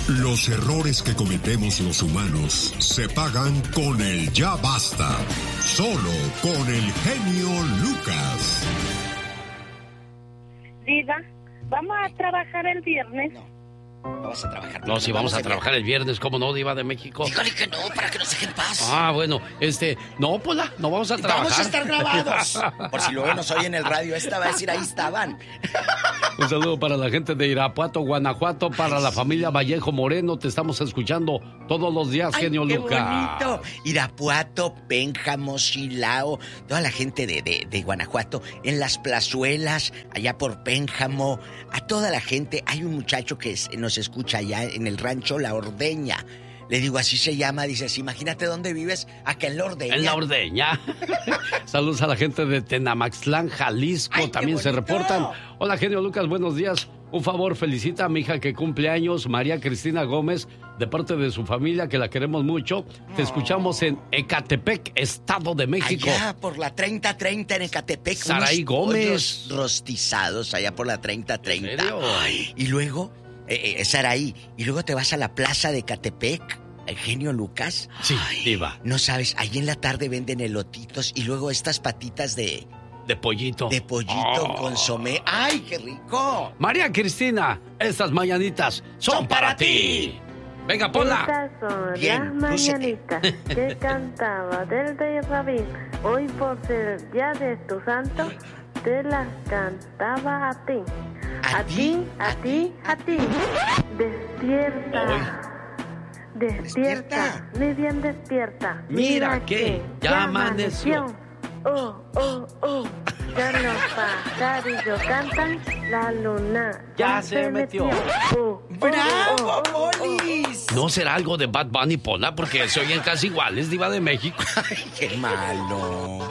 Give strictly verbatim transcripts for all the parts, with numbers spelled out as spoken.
Los errores que cometemos los humanos se pagan con el ya basta. Solo con el genio Lucas. Diva, ¿vamos a trabajar el viernes? No. Vamos a trabajar. No, si vamos a trabajar el viernes, ¿cómo no, Diva de México? Dígale que no, para que nos dejen paz. Ah, bueno, este, no, Pola, no vamos a trabajar. Vamos a estar grabados. Por si luego nos oyen en el radio, esta va a decir, ahí estaban. Un saludo para la gente de Irapuato, Guanajuato, para Ay, la sí. familia Vallejo Moreno, te estamos escuchando todos los días, Ay, genio qué Lucas. Bonito. Irapuato, Pénjamo, Silao, toda la gente de, de, de Guanajuato, en las plazuelas, allá por Pénjamo, a toda la gente. Hay un muchacho que nos escucha allá en el rancho La Ordeña. Le digo, así se llama, dices, imagínate dónde vives, acá en La Ordeña. En La Ordeña. Saludos a la gente de Tenamaxtlán, Jalisco, Ay, también se reportan. Hola, genio Lucas, buenos días. Un favor, felicita a mi hija que cumple años, María Cristina Gómez, de parte de su familia, que la queremos mucho. Te escuchamos en Ecatepec, Estado de México. Allá por la treinta treinta en Ecatepec. Saraí Gómez. Rostizados allá por la treinta treinta. Ay, y luego, eh, eh, Saraí, y luego te vas a la plaza de Ecatepec. ¿El genio Lucas? Sí, Diva. No sabes, ahí en la tarde venden elotitos y luego estas patitas de... De pollito. De pollito oh. consomé. ¡Ay, qué rico! María Cristina, estas mañanitas son, son para, para ti. Venga, Pola. Estas son Bien, las mañanitas que cantaba del rey Rabín. Hoy por ser el día de tu santo, te las cantaba a ti. A, a ti, a ti, a ti. Despierta. Hoy. Despierta, muy bien despierta. Mira, Mira que, que ya amaneció. Oh, oh, oh. Ya los pajarillos cantan, la luna ya, ya se metió. metió. Oh, ¡Bravo, oh, oh, Polis! ¿No será algo de Bad Bunny, Pola? Porque se oyen casi iguales, Diva de México. Ay, qué malo.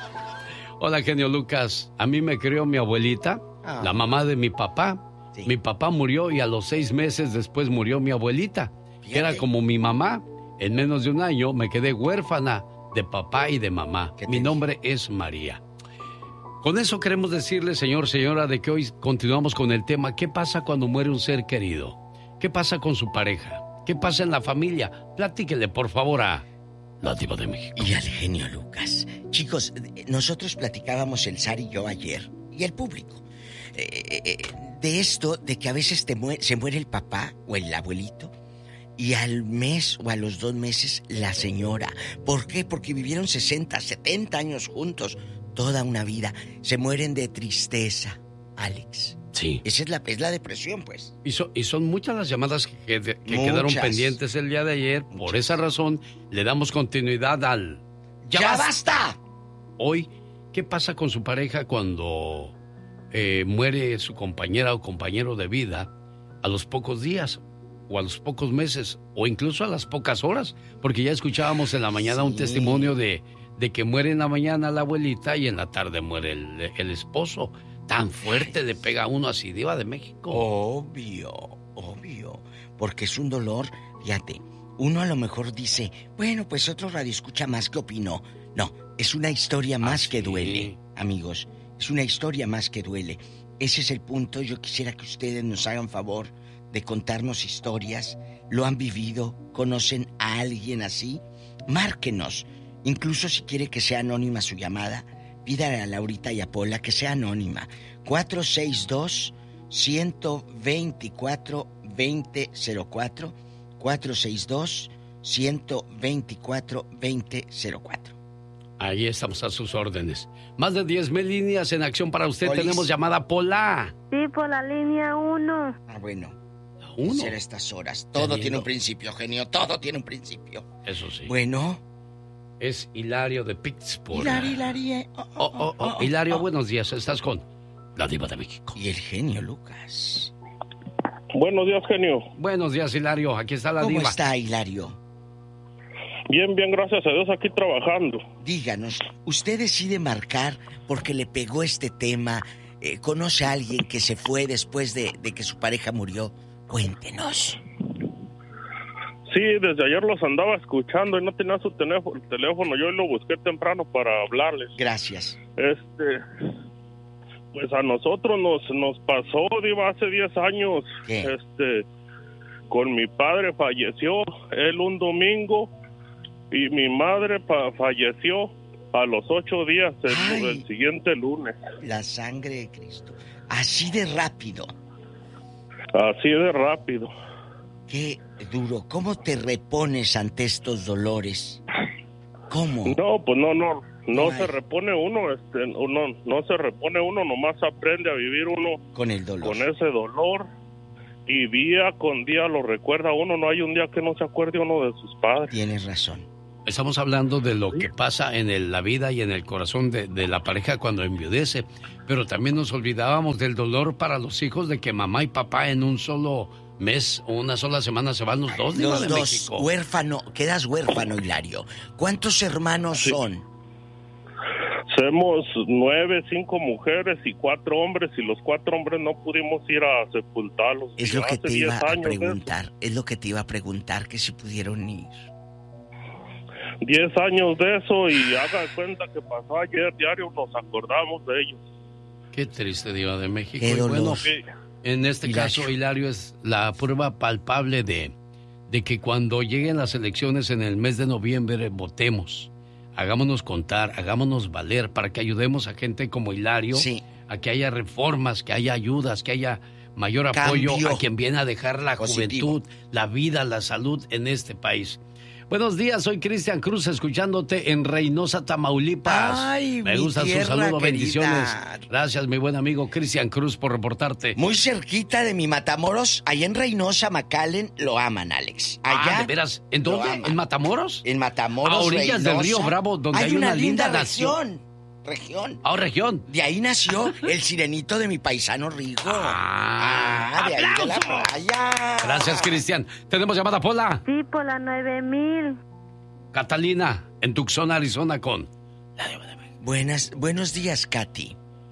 Hola, genio Lucas. A mí me crió mi abuelita, ah. la mamá de mi papá. Sí. Mi papá murió y a los seis meses después murió mi abuelita. Que era como mi mamá. En menos de un año me quedé huérfana de papá y de mamá. Mi nombre es María. Con eso queremos decirle, señor, señora, de que hoy continuamos con el tema. ¿Qué pasa cuando muere un ser querido? ¿Qué pasa con su pareja? ¿Qué pasa en la familia? Platíquele, por favor, a la Diva de México. Y al genio Lucas. Chicos, nosotros platicábamos el Sar y yo ayer, y el público, eh, eh, de esto, de que a veces te muere, se muere el papá o el abuelito, y al mes o a los dos meses la señora. ¿Por qué? Porque vivieron sesenta, setenta años juntos, toda una vida. Se mueren de tristeza, Alex. Sí. Esa es la, es la depresión, pues. Y, so, y son muchas las llamadas que, que, que quedaron pendientes el día de ayer. Muchas. Por esa razón, le damos continuidad al... ¡Ya, ¡Ya basta! Hoy, ¿qué pasa con su pareja cuando eh, muere su compañera o compañero de vida a los pocos días? O a los pocos meses, o incluso a las pocas horas, porque ya escuchábamos en la mañana sí. un testimonio de, de que muere en la mañana la abuelita y en la tarde muere el, el esposo. Tan fuerte le pega a uno así, Diva de México. Obvio, obvio, porque es un dolor, fíjate, uno a lo mejor dice, bueno, pues otro radio escucha más que opinó. No, es una historia más ah, que sí. duele, amigos, es una historia más que duele. Ese es el punto. Yo quisiera que ustedes nos hagan favor de contarnos historias. ¿Lo han vivido? ¿Conocen a alguien así? Márquenos. Incluso si quiere que sea anónima su llamada, pídale a Laurita y a Pola que sea anónima. cuatro seis dos, uno dos cuatro, dos cero cero cuatro. cuatro seis dos, uno dos cuatro, dos cero cuatro. Ahí estamos a sus órdenes. Más de diez mil líneas en acción para usted. Polis. Tenemos llamada Pola. Sí, por la línea uno. Ah, bueno. Uno. Ser estas horas. Todo Teniendo. tiene un principio, genio. Todo tiene un principio. Eso sí. Bueno. Es Hilario de Pittsburgh. Hilario, Hilario. Oh, oh, oh, oh, oh, Hilario, oh. buenos días. Estás con la Diva de México. Y el genio Lucas. Buenos días, genio. Buenos días, Hilario. Aquí está la ¿Cómo Diva. ¿Cómo está, Hilario? Bien, bien, gracias a Dios, aquí trabajando. Díganos, ¿usted decide marcar porque le pegó este tema? Eh, ¿Conoce a alguien que se fue después de, de que su pareja murió? Cuéntenos. Sí, desde ayer los andaba escuchando y no tenía su teléfono. teléfono. Yo lo busqué temprano para hablarles. Gracias. Este, pues a nosotros nos nos pasó, Diva, hace diez años. ¿Qué? Este, con mi padre falleció él un domingo y mi madre pa- falleció a los ocho días el, el siguiente lunes. La sangre de Cristo. Así de rápido. Así de rápido. Qué duro. ¿Cómo te repones ante estos dolores? ¿Cómo? No, pues no, no, no Ay. se repone uno, este, uno, no se repone uno, nomás aprende a vivir uno con el dolor, con ese dolor, y día con día lo recuerda uno. No hay un día que no se acuerde uno de sus padres. Tienes razón. Estamos hablando de lo que pasa en el, la vida y en el corazón de, de la pareja cuando enviudece, pero también nos olvidábamos del dolor para los hijos de que mamá y papá en un solo mes o una sola semana se van los dos. Los de dos, México. huérfano, quedas huérfano, Hilario. ¿Cuántos hermanos Sí. son? Somos nueve, cinco mujeres y cuatro hombres, y los cuatro hombres no pudimos ir a sepultarlos. Es lo que Hace te diez iba a años de eso. preguntar, es lo que te iba a preguntar, que si pudieron ir. Diez años de eso, y haga de cuenta que pasó ayer, diario nos acordamos de ellos. Qué triste, Diva de México. Qué Y bueno, dolor. en este Hilario. caso, Hilario, es la prueba palpable de, de que cuando lleguen las elecciones en el mes de noviembre, votemos. Hagámonos contar, hagámonos valer para que ayudemos a gente como Hilario, Sí. a que haya reformas, que haya ayudas, que haya mayor apoyo Cambio. a quien viene a dejar la Positivo. juventud, la vida, la salud en este país. Buenos días, soy Cristian Cruz, escuchándote en Reynosa, Tamaulipas. Ay, Me mi gusta su tierra saludo, querida. bendiciones. Gracias, mi buen amigo Cristian Cruz, por reportarte. Muy cerquita de mi Matamoros, allá en Reynosa, McAllen, lo aman, Alex. Allá, Ah, ¿de veras? ¿En lo dónde? aman. ¿En Matamoros? en Matamoros, A orillas del Reynosa, río Bravo, donde hay una, una linda linda nación. región. Región. Ah, región. De ahí nació el sirenito de mi paisano Rigo. Ah, Ah, de ahí de la ¡aplausos! playa. Gracias, Cristian. Tenemos llamada, Pola. Sí, por la nueve mil. Catalina, en Tucson, Arizona, con... Buenas, buenos días, Katy.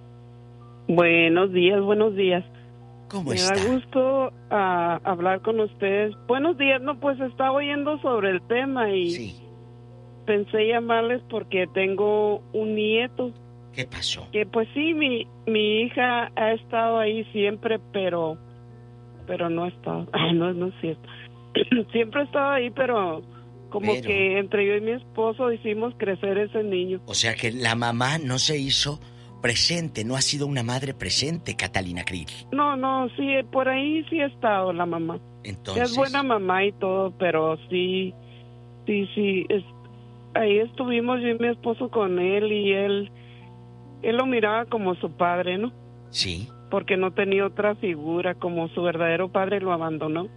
Buenos días, buenos días. ¿Cómo Me está? da gusto ah, hablar con ustedes. Buenos días, no, pues estaba oyendo sobre el tema y Sí. pensé llamarles porque tengo un nieto ¿Qué pasó? que pues sí, mi, mi hija ha estado ahí siempre, pero pero no ha estado, ah, no, no es cierto. Siempre ha estado ahí, pero como Pero- que entre yo y mi esposo hicimos crecer ese niño. O sea que la mamá no se hizo presente, no ha sido una madre presente, Catalina Krill. No, no, sí, por ahí sí ha estado la mamá. Entonces, Es buena mamá y todo, pero sí, sí, sí, es, ahí estuvimos yo y mi esposo con él y él, él lo miraba como su padre, ¿no? sí. Porque no tenía otra figura, como su verdadero padre lo abandonó.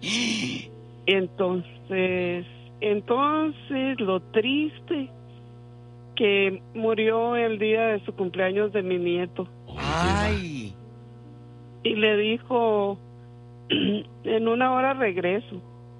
Entonces, entonces lo triste que murió el día de su cumpleaños de mi nieto. Ay, Y le dijo, en una hora regreso.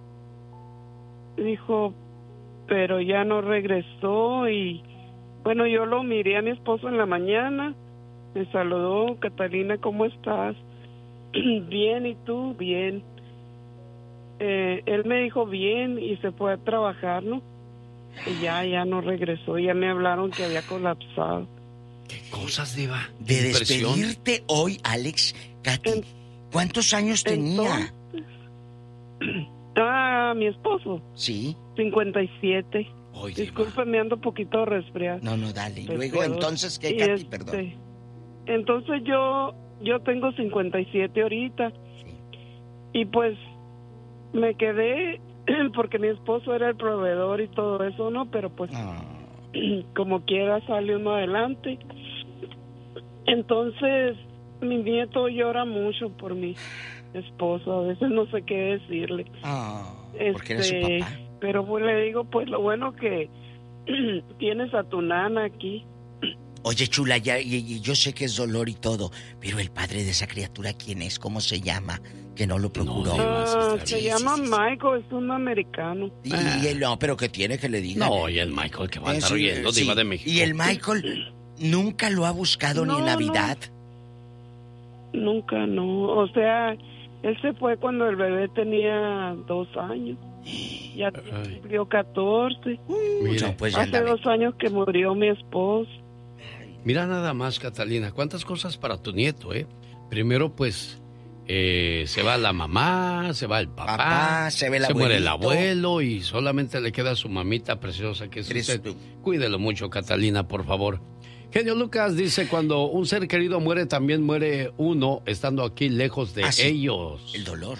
Dijo, pero ya no regresó. Y bueno, yo lo miré a mi esposo en la mañana. Me saludó, Catalina, ¿cómo estás? Bien, ¿y tú? Bien. Eh, él me dijo bien y se fue a trabajar, ¿no? Y ya, ya no regresó. Ya me hablaron que había colapsado. ¿Qué cosas, Diva? de Impresión. despedirte hoy, Alex, Katy, En- ¿cuántos años tenía? Entonces, ah, mi esposo, Sí. cincuenta y siete. Ay, Diva. Disculpe, me ando un poquito resfriado. No, no, dale. Y luego, Resfriado. entonces, ¿qué, Y Katy? este, Perdón. Entonces yo, yo tengo cincuenta y siete ahorita. Sí. Y pues me quedé porque mi esposo era el proveedor y todo eso, ¿no? Pero pues Ah, como quiera sale uno adelante. Entonces mi nieto llora mucho por mi esposo. A veces no sé qué decirle. ah, porque era su Este, papá. pero pues le digo, pues lo bueno que tienes a tu nana aquí. Oye, chula, ya, y, y yo sé que es dolor y todo, pero el padre de esa criatura, ¿quién es? ¿Cómo se llama? Que no lo procuró. Diva. Ah, sí, está se bien. llama Sí, sí, sí. Michael, es un americano. Y, y él, no, pero que tiene que le diga. No, y el Michael que va a Eh, estar sí, oyendo, sí. Diva de México. Y el Michael nunca lo ha buscado ni No, en no. Navidad. Nunca, no. O sea, él se fue cuando el bebé tenía dos años. Ya Ay. cumplió catorce. Mira, No, pues ya Hace anda dos años que murió mi esposo. Mira nada más, Catalina, cuántas cosas para tu nieto, ¿eh? Primero, pues, eh, se va la mamá, se va el papá, Papá, se ve el se muere el abuelito. abuelo y solamente le queda su mamita preciosa que es usted. Cristo. Cuídelo mucho, Catalina, por favor. Genio Lucas dice, cuando un ser querido muere, también muere uno estando aquí lejos de Ah, sí. ellos. El dolor.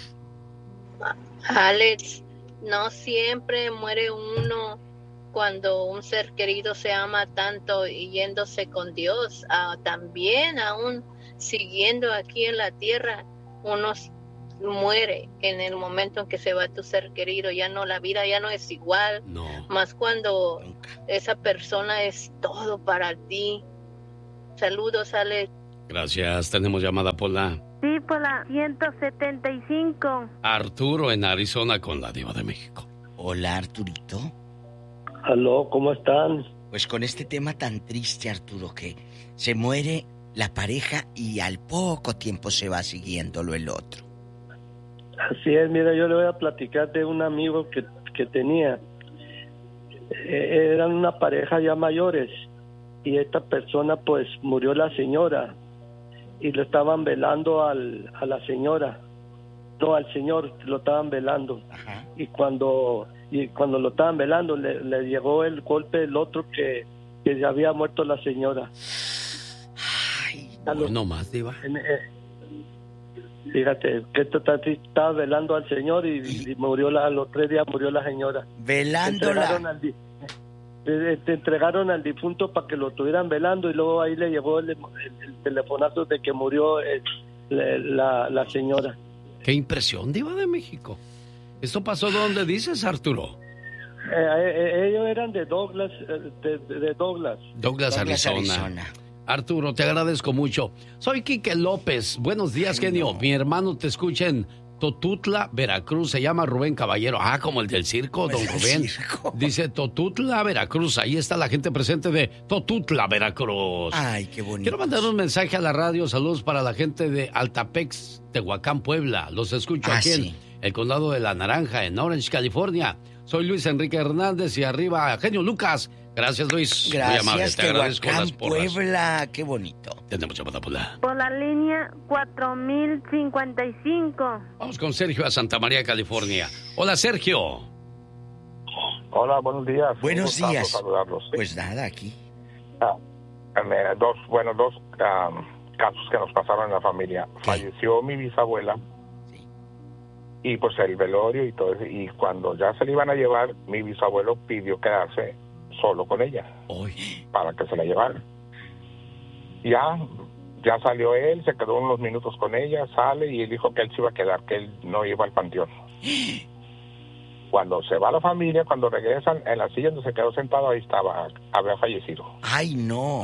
Alex, no siempre muere uno cuando un ser querido se ama tanto y yéndose con Dios. Ah, también aún siguiendo aquí en la tierra, uno s- muere en el momento en que se va tu ser querido. Ya no, la vida ya no es igual, No. más cuando Nunca. esa persona es todo para ti. Saludos, Alex. Gracias, tenemos llamada por la Sí, por la ciento setenta y cinco. Arturo en Arizona con la Diva de México. Hola, Arturito. Aló, ¿cómo están? Pues con este tema tan triste, Arturo, que se muere la pareja y al poco tiempo se va siguiéndolo el otro. Así es, mira, yo le voy a platicar de un amigo que, que tenía. Eh, eran una pareja ya mayores y esta persona pues murió la señora y lo estaban velando al, a la señora, no al señor, lo estaban velando. Ajá. Y cuando y cuando lo estaban velando le, le llegó el golpe del otro que, que ya había muerto la señora. Ay, A los- No más, Diva. en- eh, Fíjate, que esto está así, estaba velando al señor y, y murió la, a los tres días murió la señora. Entregaron velándola. al, di- eh, te entregaron al difunto para que lo estuvieran velando y luego ahí le llegó el, el- el telefonazo de que murió eh, la, la, la señora. Qué impresión, Diva de México. ¿Esto pasó donde dices, Arturo? Eh, eh, ellos eran de Douglas, eh, de, de Douglas. Douglas, Douglas, Arizona. Arizona. Arturo, te agradezco mucho. Soy Quique López. Buenos días, Ay, genio. no. Mi hermano te escucha en Totutla, Veracruz. Se llama Rubén Caballero. Ah, como el del circo, don El del Rubén. circo. Dice Totutla, Veracruz. Ahí está la gente presente de Totutla, Veracruz. Ay, qué bonito. Quiero mandar un mensaje a la radio. Saludos para la gente de Altapex, Tehuacán, Puebla. Los escucho Ah, aquí sí. en el condado de La Naranja, en Orange, California. Soy Luis Enrique Hernández y arriba, genio Lucas. Gracias, Luis. Muy amable. Gracias, Te agradezco Tehuacán, las porras. Puebla. Qué bonito. Tenemos llamada por la... Por la línea cuatro mil cincuenta y cinco. Vamos con Sergio a Santa María, California. Hola, Sergio. Hola, buenos días. Buenos Un gustazo días. saludarlos. Sí. Pues nada, aquí. Ah, eh, dos, bueno, dos um, casos que nos pasaron en la familia. ¿Qué? Falleció mi bisabuela Sí. y pues el velorio y todo eso. Y cuando ya se le iban a llevar, mi bisabuelo pidió quedarse solo con ella Hoy. para que se la llevaran. Ya, ya salió él, se quedó unos minutos con ella, sale y él dijo que él se iba a quedar, que él no iba al panteón. Cuando se va la familia, cuando regresan, en la silla donde se quedó sentado, ahí estaba, había fallecido. Ay, no.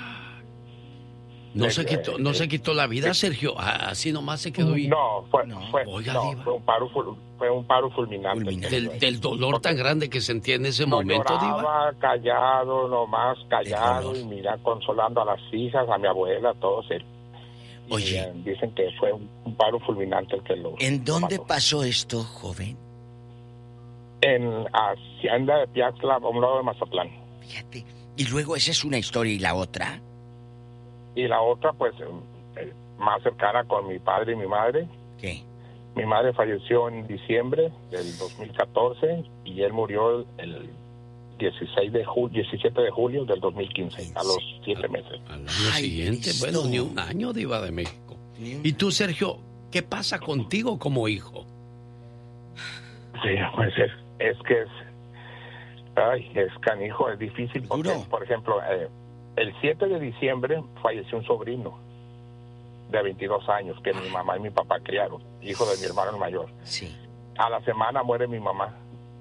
No Eh, se quitó, no se quitó la vida, Sergio. Ah, así nomás se quedó ahí. No, fue, No, fue, oiga, no, Diva. fue un paro, ful- fue un paro fulminante. Fulminante. Del, del dolor tan grande que sentía en ese No momento, Diva. lloraba, callado, nomás callado dolor. y mira, consolando a las hijas, a mi abuela, a todos él. Y, Oye. eh, dicen que fue un, un paro fulminante el que lo ¿En dónde mató. pasó esto, joven? En Hacienda de Piaxtla, a un lado de Mazatlán. Fíjate. Y luego esa es una historia y la otra. Y la otra, pues, eh, más cercana con mi padre y mi madre. ¿Qué? Mi madre falleció en diciembre del dos mil catorce y él murió el dieciséis de julio, diecisiete de julio del dos mil quince, a los siete meses. Al año Ay, siguiente, Cristo. bueno, ni un año, Diva de México. Ni un- Y tú, Sergio, ¿qué pasa contigo como hijo? Sí, pues es, es que es, ay, es canijo, es difícil porque, Duro. por ejemplo, eh, el siete de diciembre falleció un sobrino de veintidós años que mi mamá y mi papá criaron, hijo de mi hermano el mayor. Sí. A la semana muere mi mamá.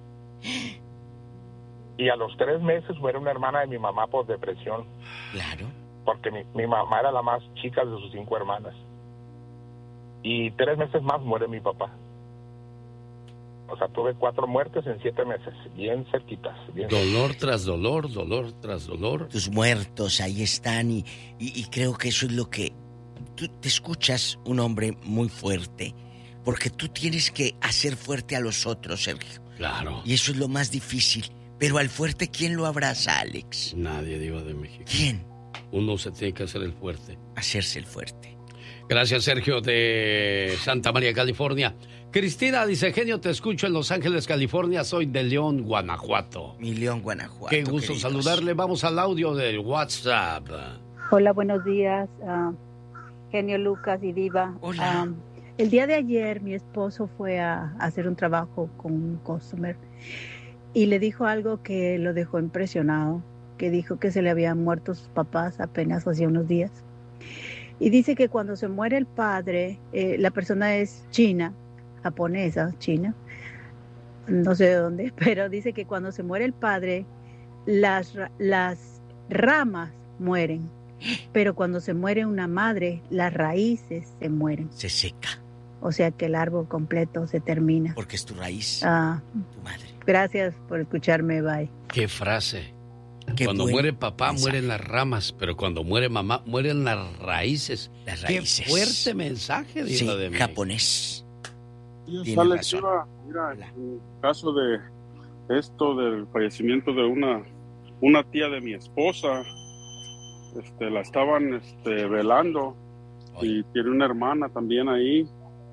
Y a los tres meses muere una hermana de mi mamá por depresión, Claro. porque mi, mi mamá era la más chica de sus cinco hermanas. Y tres meses más muere mi papá. O sea, tuve cuatro muertes en siete meses, bien cerquitas. Bien Dolor tras dolor, dolor tras dolor. Tus muertos ahí están y, y, y creo que eso es lo que... Tú te escuchas un hombre muy fuerte, porque tú tienes que hacer fuerte a los otros, Sergio. Claro. Y eso es lo más difícil. Pero al fuerte, ¿quién lo abraza, Alex? Nadie, Diva de México. ¿Quién? Uno se tiene que hacer el fuerte. Hacerse el fuerte. Gracias, Sergio, de Santa María, California. Cristina dice, genio, te escucho en Los Ángeles, California. Soy de León, Guanajuato. Mi León, Guanajuato. Qué gusto queridos. saludarle. Vamos al audio del WhatsApp. Hola, buenos días, uh, genio Lucas y Diva. Hola. Um, el día de ayer mi esposo fue a, a hacer un trabajo con un customer y le dijo algo que lo dejó impresionado, que dijo que se le habían muerto sus papás apenas hacía unos días. Y dice que cuando se muere el padre, eh, la persona es china, japonesa, china, no sé de dónde, pero dice que cuando se muere el padre, las, las ramas mueren, pero cuando se muere una madre, las raíces se mueren. Se seca. O sea que el árbol completo se termina. Porque es tu raíz, ah, tu madre. Gracias por escucharme, bye. Qué frase. Qué cuando muere papá, mensaje. mueren las ramas, pero cuando muere mamá, mueren las raíces. Las raíces. Qué fuerte mensaje, sí, Diva de japonés. Mira, mira, en el caso de esto del fallecimiento de una, una tía de mi esposa, este, la estaban este, velando. Oye. Y tiene una hermana también ahí,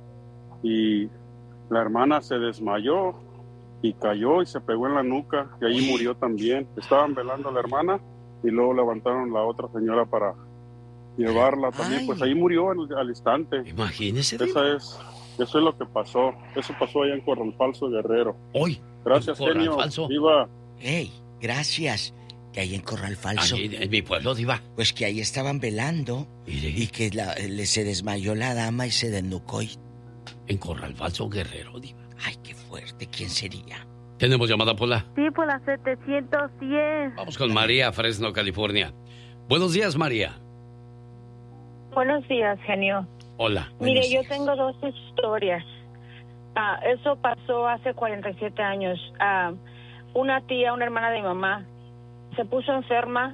y la hermana se desmayó y cayó y se pegó en la nuca y ahí murió también. Estaban velando a la hermana y luego levantaron la otra señora para llevarla también. Ay. Pues ahí murió al, al instante. Imagínese. Esa es, eso es lo que pasó. Eso pasó allá en Corral Falso, Guerrero. Hoy. Gracias, genio. Viva. Hey, gracias. Que ahí en Corral Falso. Allí, en mi pueblo, Diva. Pues que ahí estaban velando. ¿Iré? Y que la, le, se desmayó la dama y se desnucó. Y... En Corral Falso, Guerrero, Diva. Ay, qué fuerte. ¿Quién sería? ¿Tenemos llamada, Pola? Sí, por la setecientos diez. Vamos con María, Fresno, California. Buenos días, María. Buenos días, genio. Hola. Mire, días. Yo tengo dos historias. Ah, eso pasó hace cuarenta y siete años. Ah, una tía, una hermana de mi mamá, se puso enferma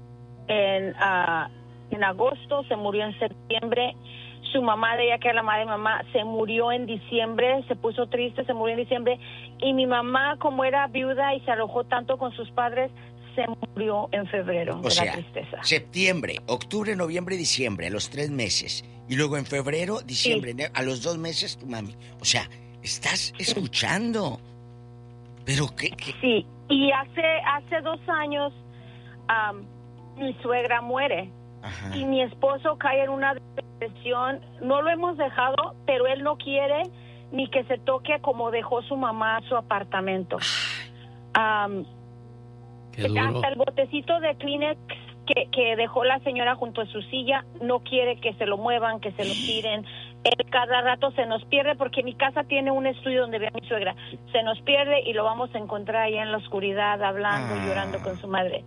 en, uh, en agosto, se murió en septiembre. Su mamá de ella, que era la madre de mi mamá, se murió en diciembre, se puso triste, se murió en diciembre. Y mi mamá, como era viuda y se alojó tanto con sus padres, se murió en febrero o de sea, la tristeza. Septiembre, octubre, noviembre, diciembre, a los tres meses. Y luego en febrero, diciembre, sí. A los dos meses tu mami. O sea, estás escuchando. Pero qué, qué... Sí, y hace, hace dos años um, mi suegra muere. Ajá. Y mi esposo cae en una depresión. No lo hemos dejado, pero él no quiere ni que se toque como dejó su mamá su apartamento. Um, Qué duro. Hasta el botecito de Kleenex que, que dejó la señora junto a su silla, no quiere que se lo muevan, que se lo tiren. Él cada rato se nos pierde porque mi casa tiene un estudio donde ve a mi suegra. Se nos pierde y lo vamos a encontrar allá en la oscuridad hablando ah. y llorando con su madre.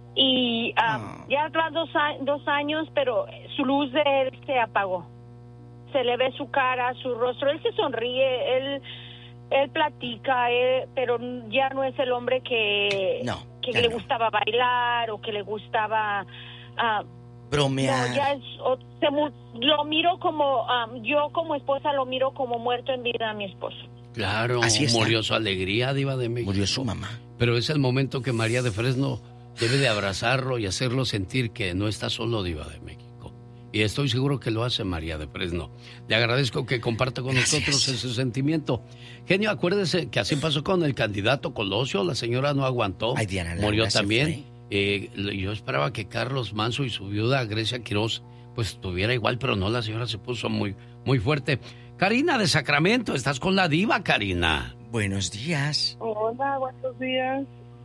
Y um, ah. ya van dos, dos años, pero su luz de él se apagó. Se le ve su cara, su rostro. Él se sonríe, él, él platica, él, pero ya no es el hombre que, no, que le no. gustaba bailar o que le gustaba... Uh, bromear. No, ya es, o, se, lo miro como, um, yo como esposa lo miro como muerto en vida a mi esposo. Claro, así murió su alegría, Diva de México. Murió su mamá. Pero es el momento que María de Fresno debe de abrazarlo y hacerlo sentir que no está solo, Diva de México. Y estoy seguro que lo hace María de Fresno. Le agradezco que comparta con Gracias. nosotros ese sentimiento. Genio, acuérdese que así pasó con el candidato Colosio. La señora no aguantó. Ay, Diana, murió también. Eh, yo esperaba que Carlos Manso y su viuda Grecia Quiroz pues estuviera igual, pero no, la señora se puso muy, muy fuerte. Karina de Sacramento, estás con la diva, Karina. Buenos días. Hola, buenos días.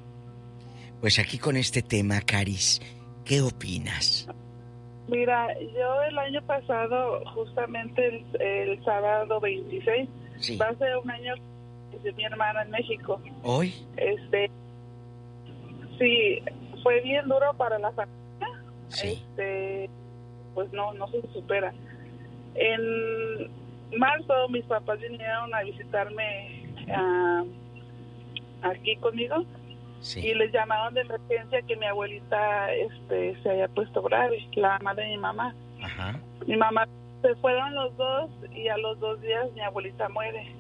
Pues aquí con este tema, Caris, ¿qué opinas? Mira, yo el año pasado, justamente el, el sábado veintiséis, sí. va a ser un año de mi hermana en México. ¿Hoy? Este, sí, fue bien duro para la familia. Sí. Este, pues no, no se supera. En marzo mis papás vinieron a visitarme uh, aquí conmigo. Sí. Y les llamaron de emergencia que mi abuelita este, se había puesto grave, la madre de mi mamá. Ajá. Mi mamá, se fueron los dos y a los dos días mi abuelita muere.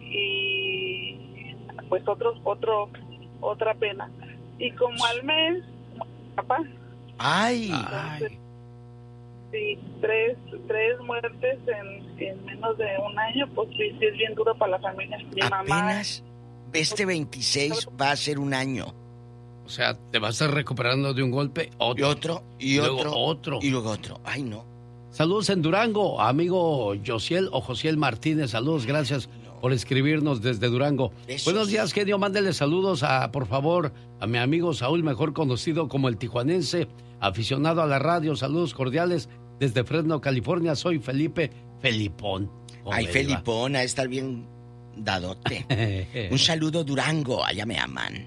Y pues otro, otro, otra pena. Y como al mes, papá. ¡Ay! Entonces, ay. sí, tres, tres muertes en, en menos de un año, pues sí, sí es bien duro para la familia. Mi Apenas mamá, este veintiséis va a ser un año. O sea, te vas a estar recuperando de un golpe, otro. Y otro, y, y otro, luego otro. Y luego otro. Ay, no. Saludos en Durango, amigo Josiel o Josiel Martínez. Saludos, gracias por escribirnos desde Durango. Besos. Buenos días, genio. Mándele saludos, a, por favor, a mi amigo Saúl, mejor conocido como el tijuanense, aficionado a la radio. Saludos cordiales desde Fresno, California. Soy Felipe Felipón. Ay, Felipón, a estar bien dadote. Un saludo, Durango, allá me aman.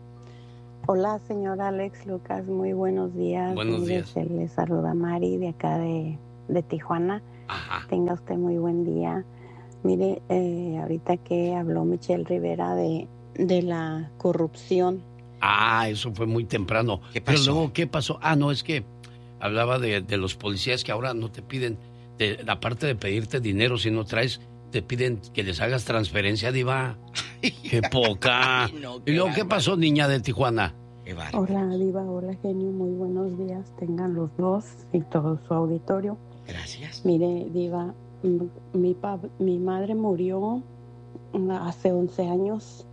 Hola, señora Alex Lucas, muy buenos días. Buenos días. Se le saluda Mari de acá de, de Tijuana. Ajá. Tenga usted muy buen día. Mire, eh, ahorita que habló Michelle Rivera de, de la corrupción. Ah, eso fue muy temprano. ¿Qué pasó? Pero luego, ¿qué pasó? Ah, no, es que hablaba de, de los policías que ahora no te piden, de, aparte de pedirte dinero, si no traes, te piden que les hagas transferencia, diva. ¡Qué poca! Ay, no, qué ¿Y luego qué bárbaro. pasó, niña de Tijuana? Qué bárbaro. Hola, Diva, hola, genio, muy buenos días. Tengan los dos y todo su auditorio. Gracias. Mire, Diva, m- mi, pa- mi madre murió mm, hace once años.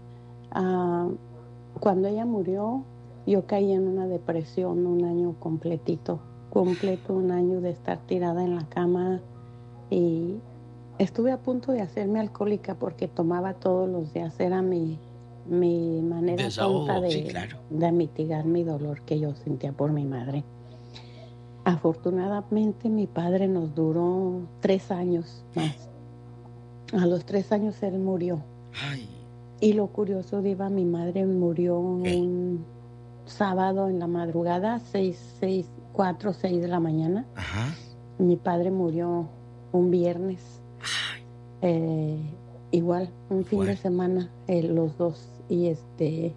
Ah, cuando ella murió, yo caí en una depresión un año completito, completo un año de estar tirada en la cama y estuve a punto de hacerme alcohólica porque tomaba todos los días, era mi, mi manera Desahogo, tonta de, sí, claro. de mitigar mi dolor que yo sentía por mi madre. Afortunadamente mi padre nos duró tres años más. A los tres años él murió. Ay, Y lo curioso, Diva, mi madre murió ¿Qué? un sábado en la madrugada, seis, seis, cuatro, seis de la mañana. ajá. Mi padre murió un viernes. Eh, igual, un fin Bueno. de semana, eh, los dos. Y este,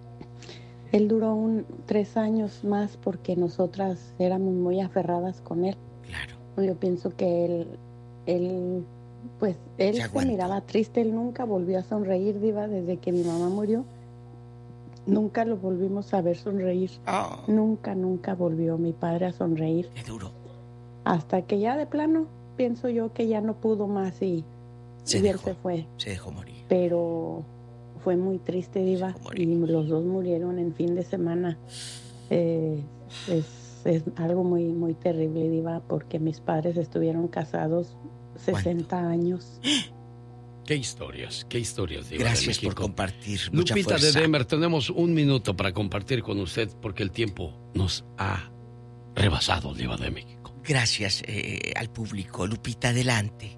él duró un, tres años más porque nosotras éramos muy aferradas con él. Claro. Yo pienso que él, él pues, él Se se, aguantó. miraba triste, él nunca volvió a sonreír, Diva, desde que mi mamá murió. Nunca lo volvimos a ver sonreír. Oh, Nunca, nunca volvió mi padre a sonreír. qué duro. Hasta que ya de plano, pienso yo que ya no pudo más y, Se y él dejó. se fue. Se dejó morir. Pero fue muy triste, Diva, Se dejó morir. y los dos murieron en fin de semana. Eh, es, es algo muy, muy terrible, Diva, porque mis padres estuvieron casados sesenta años. Qué historias, qué historias, diva de Gracias por México. compartir. Mucha Lupita de fuerza. Denver, tenemos un minuto para compartir con usted porque el tiempo nos ha rebasado, diva de México. Gracias eh, al público. Lupita, adelante.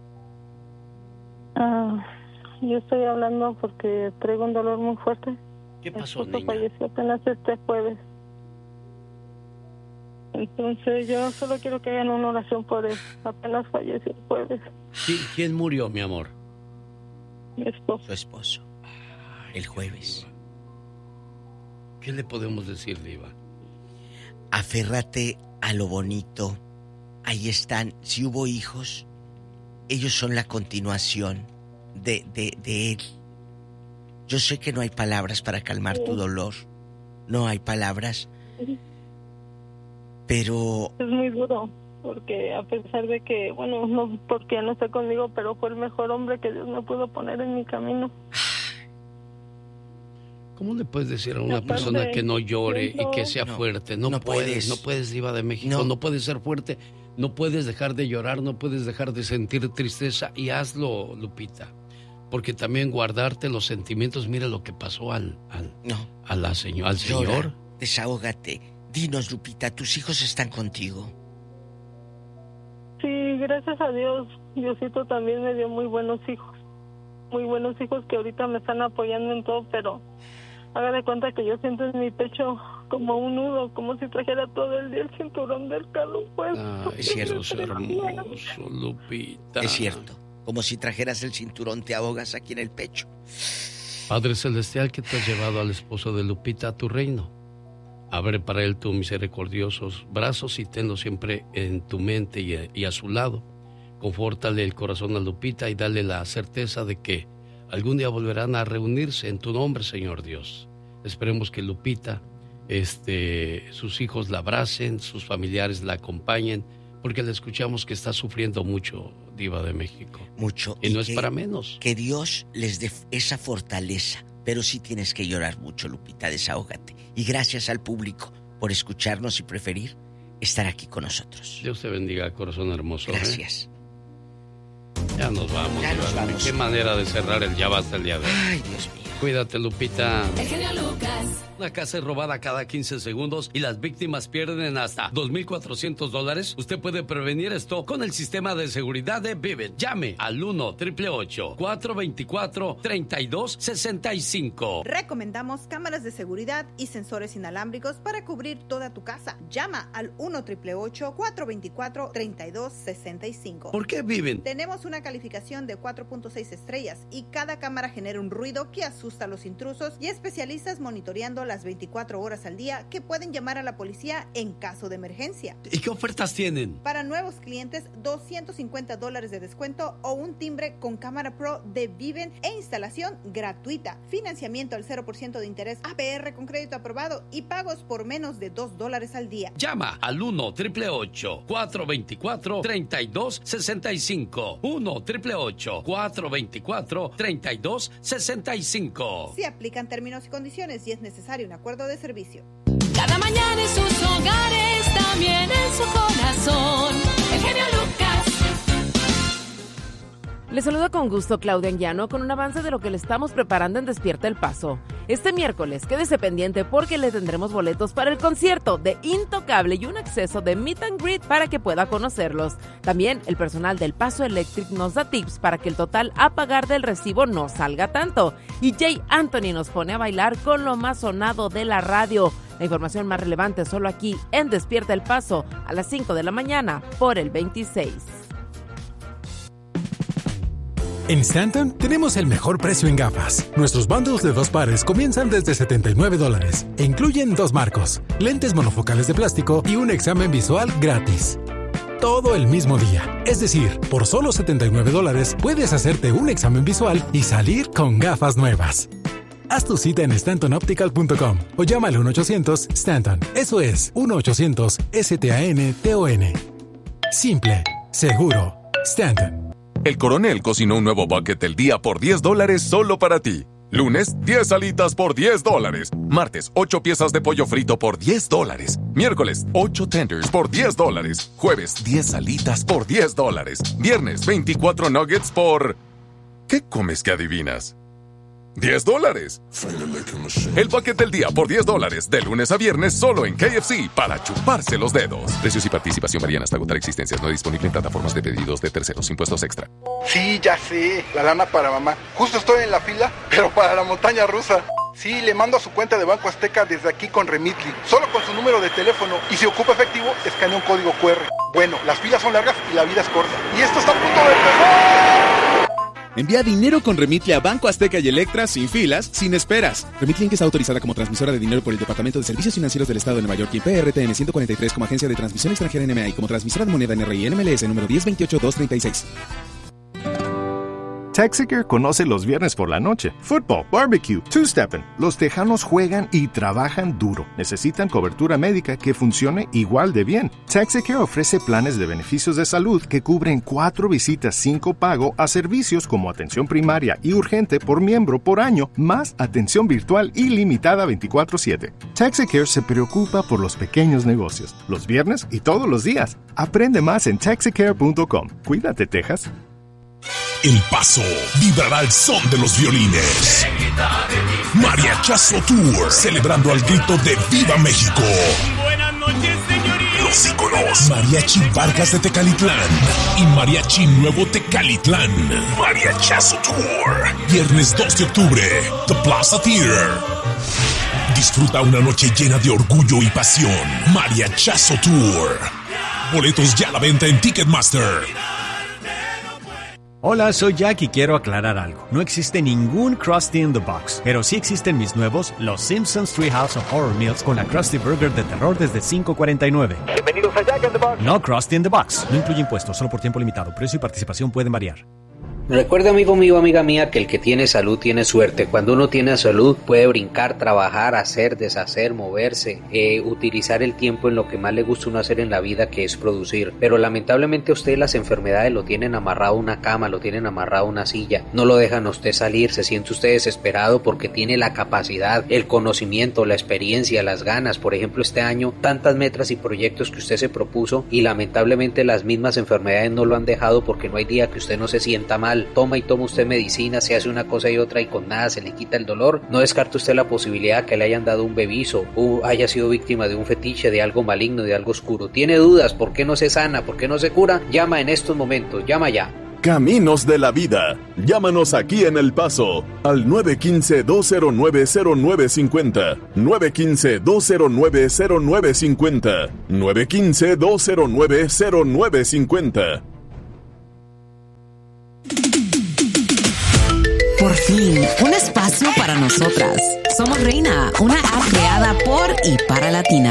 Ah, yo estoy hablando porque traigo un dolor muy fuerte. ¿Qué Mi pasó, esposo niña? falleció apenas este jueves. Entonces yo solo quiero que hagan una oración por él. Apenas falleció el jueves, ¿Qui- ¿Quién murió, mi amor? mi esposo. Su esposo. El jueves. ¿Qué le podemos decir, diva? Aférrate a lo bonito. Ahí están. Si hubo hijos, ellos son la continuación de, de, de él. Yo sé que no hay palabras para calmar tu dolor. No hay palabras. Pero Es muy duro, porque a pesar de que, bueno, no porque no está conmigo, pero fue el mejor hombre que Dios me pudo poner en mi camino. ¿Cómo le puedes decir a una Aparte, persona que no llore y que sea No, fuerte? No, no puedes, puedes. no puedes, diva de México, No. no. puedes ser fuerte, no puedes dejar de llorar, no puedes dejar de sentir tristeza y hazlo, Lupita. Porque también guardarte los sentimientos, mira lo que pasó al, al, no. a la señor, al Llora, señor. desahógate. Dinos, Lupita, ¿tus hijos están contigo? Sí, gracias a Dios, Diosito también me dio muy buenos hijos. Muy buenos hijos que ahorita me están apoyando en todo, pero haga de cuenta que yo siento en mi pecho como un nudo, como si trajera todo el día el cinturón del carro puesto. Ah, es cierto, es hermoso, Lupita. Es cierto. Como si trajeras el cinturón, te ahogas aquí en el pecho. Padre Celestial, que te has llevado al esposo de Lupita a tu reino. Abre para él tus misericordiosos brazos y tenlo siempre en tu mente y a, y a su lado. Confórtale el corazón a Lupita y dale la certeza de que algún día volverán a reunirse en tu nombre, Señor Dios. Esperemos que Lupita, este, sus hijos la abracen, sus familiares la acompañen, Porque le escuchamos que está sufriendo mucho, Diva de México. Mucho. Y, y no es que, para menos. Que Dios les dé esa fortaleza. Pero sí tienes que llorar mucho, Lupita, desahógate. Y gracias al público por escucharnos y preferir estar aquí con nosotros. Dios te bendiga, corazón hermoso. Gracias. ¿eh? Ya nos vamos. Ya nos vamos. Qué manera de cerrar el Ya Basta el día de hoy. Ay, Dios mío. Cuídate, Lupita. El genio Lucas. Una casa es robada cada quince segundos y las víctimas pierden hasta dos mil cuatrocientos dólares. Usted puede prevenir esto con el sistema de seguridad de Vivint. Llame al uno, ocho ocho ocho, cuatro dos cuatro, tres dos seis cinco. Recomendamos cámaras de seguridad y sensores inalámbricos para cubrir toda tu casa. Llama al uno, ocho ocho ocho, cuatro dos cuatro, tres dos seis cinco. ¿Por qué Vivint? Tenemos una calificación de cuatro punto seis estrellas y cada cámara genera un ruido que asusta a los intrusos y especialistas monitoreando las veinticuatro horas al día que pueden llamar a la policía en caso de emergencia. ¿Y qué ofertas tienen? Para nuevos clientes, doscientos cincuenta dólares de descuento o un timbre con cámara pro de Vivint e instalación gratuita. Financiamiento al cero por ciento de interés A P R con crédito aprobado y pagos por menos de dos dólares al día. Llama al uno, ocho ocho ocho, cuatro dos cuatro, tres dos seis cinco. uno, ocho ocho ocho, cuatro dos cuatro, tres dos seis cinco. Se aplican términos y condiciones y es necesario un acuerdo de servicio. Cada mañana en sus hogares, también en su corazón. El genio Lucas. Les saluda con gusto Claudia Anguiano con un avance de lo que le estamos preparando en Despierta el Paso. Este miércoles, quédese pendiente porque le tendremos boletos para el concierto de Intocable y un acceso de Meet and Greet para que pueda conocerlos. También el personal del Paso Electric nos da tips para que el total a pagar del recibo no salga tanto. Y Jay Anthony nos pone a bailar con lo más sonado de la radio. La información más relevante solo aquí en Despierta el Paso a las cinco de la mañana por el veintiséis. En Stanton tenemos el mejor precio en gafas. Nuestros bundles de dos pares comienzan desde setenta y nueve dólares e incluyen dos marcos, lentes monofocales de plástico y un examen visual gratis. Todo el mismo día. Es decir, por solo setenta y nueve dólares puedes hacerte un examen visual y salir con gafas nuevas. Haz tu cita en stanton optical punto com o llama al uno ochocientos Stanton. Eso es uno ochocientos S T A N T O N. Simple, seguro, Stanton. El Coronel cocinó un nuevo bucket del día por diez dólares solo para ti. Lunes, diez alitas por diez dólares. Martes, ocho piezas de pollo frito por diez dólares. Miércoles, ocho tenders por diez dólares. Jueves, diez alitas por diez dólares. Viernes, veinticuatro nuggets por... ¿Qué comes que adivinas? diez dólares. El bucket del día por diez dólares, de lunes a viernes solo en K F C para chuparse los dedos. Precios y participación varían hasta agotar existencias. No disponible en plataformas de pedidos de terceros. Impuestos extra. Sí, ya sé. La lana para mamá. Justo estoy en la fila, pero para la montaña rusa. Sí, le mando a su cuenta de Banco Azteca desde aquí con Remitly. Solo con su número de teléfono. Y si ocupa efectivo, escanea un código Q R. Bueno, las filas son largas y la vida es corta. Y esto está a punto de empezar. Envía dinero con Remitly a Banco Azteca y Electra sin filas, sin esperas. Remitly está autorizada como transmisora de dinero por el Departamento de Servicios Financieros del Estado de Nueva York y P R T N ciento cuarenta y tres como agencia de transmisión extranjera N M A y como transmisora de moneda N R I N M L S número diez veintiocho dos treinta y seis. Texacare conoce los viernes por la noche. Football, barbecue, two-stepping. Los tejanos juegan y trabajan duro. Necesitan cobertura médica que funcione igual de bien. Texacare ofrece planes de beneficios de salud que cubren cuatro visitas sin copago a servicios como atención primaria y urgente por miembro por año, más atención virtual ilimitada veinticuatro siete. Texacare se preocupa por los pequeños negocios, los viernes y todos los días. Aprende más en texacare punto com. Cuídate, Texas. El Paso vibrará al son de los violines. Mariachazo Tour, celebrando al grito de ¡Viva México! Buenas noches, señorita. Los íconos Mariachi Vargas de Tecalitlán y Mariachi Nuevo Tecalitlán. Mariachazo Tour, viernes dos de octubre, The Plaza Theater. Disfruta una noche llena de orgullo y pasión. Mariachazo Tour. Boletos ya a la venta en Ticketmaster. Hola, soy Jack y quiero aclarar algo. No existe ningún Krusty in the Box, pero sí existen mis nuevos Los Simpsons Treehouse of Horror Meals con la Krusty Burger de terror desde cinco cuarenta y nueve. Bienvenidos a Jack in the Box. No Krusty in the Box. No incluye impuestos, solo por tiempo limitado. Precio y participación pueden variar. Recuerda, amigo mío, amiga mía, que el que tiene salud tiene suerte. Cuando uno tiene salud puede brincar, trabajar, hacer, deshacer, moverse, eh, utilizar el tiempo en lo que más le gusta uno hacer en la vida, que es producir. Pero lamentablemente a usted las enfermedades lo tienen amarrado a una cama, lo tienen amarrado a una silla, no lo dejan a usted salir, se siente usted desesperado porque tiene la capacidad, el conocimiento, la experiencia, las ganas. Por ejemplo, este año tantas metas y proyectos que usted se propuso y lamentablemente las mismas enfermedades no lo han dejado, porque no hay día que usted no se sienta mal. Toma y toma usted medicina, se hace una cosa y otra y con nada se le quita el dolor. No descarte usted la posibilidad que le hayan dado un bebizo o haya sido víctima de un fetiche, de algo maligno, de algo oscuro. Tiene dudas, ¿por qué no se sana? ¿Por qué no se cura? Llama en estos momentos, llama ya. Caminos de la Vida. Llámanos aquí en El Paso al nueve uno cinco, dos cero nueve, cero nueve cinco cero, nueve uno cinco, dos cero nueve, cero nueve cinco cero, nueve uno cinco, dos cero nueve, cero nueve cinco cero. Por fin, un espacio para nosotras. Somos Reina, una app creada por y para latinas.